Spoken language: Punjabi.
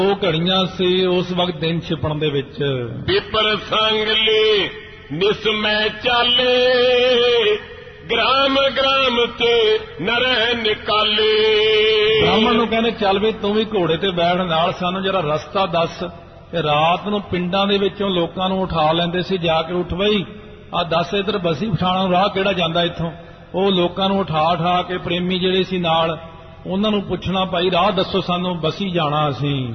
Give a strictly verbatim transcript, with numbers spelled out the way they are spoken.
ਉਹ ਘੜੀਆਂ ਸੀ ਉਸ ਵਕਤ ਦਿਨ ਛਿਪਣ ਦੇ ਵਿੱਚ। ਵਿਪਰ ਸੰਗ ਲੇ ਨਿਸਮੈ ਚਾਲੇ, ਗ੍ਰਾਮ ਗ੍ਰਾਮ ਤੇ ਨਰਹਿ ਨਿਕਾਲੇ। ਬ੍ਰਾਹਮਣ ਨੂੰ ਕਹਿੰਦੇ ਚੱਲ ਵੀ ਤੂੰ ਵੀ ਘੋੜੇ ਤੇ ਬੈਠ, ਨਾਲ ਸਾਨੂੰ ਜਰਾ ਰਸਤਾ ਦੱਸ। ਤੇ ਰਾਤ ਨੂੰ ਪਿੰਡਾਂ ਦੇ ਵਿੱਚੋਂ ਲੋਕਾਂ ਨੂੰ ਉਠਾ ਲੈਂਦੇ ਸੀ, ਜਾ ਕੇ ਉੱਠ ਬਈ ਆ ਦੱਸ ਇੱਧਰ ਬਸੀ ਪਠਾਣਾ ਰਾਹ ਕਿਹੜਾ ਜਾਂਦਾ ਇੱਥੋਂ। ਉਹ ਲੋਕਾਂ ਨੂੰ ਉਠਾ ਉਠਾ ਕੇ ਪ੍ਰੇਮੀ ਜਿਹੜੇ ਸੀ ਨਾਲ ਉਹਨਾਂ ਨੂੰ ਪੁੱਛਣਾ, ਭਾਈ ਰਾਹ ਦੱਸੋ ਸਾਨੂੰ, ਬਸੀ ਜਾਣਾ ਅਸੀਂ।